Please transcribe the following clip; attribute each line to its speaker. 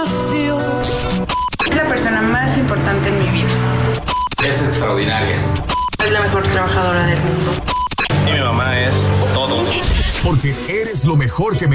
Speaker 1: Es la persona más importante en mi vida.
Speaker 2: Es extraordinaria.
Speaker 1: Es la mejor trabajadora del mundo.
Speaker 3: Y mi mamá es todo.
Speaker 4: Porque eres lo mejor que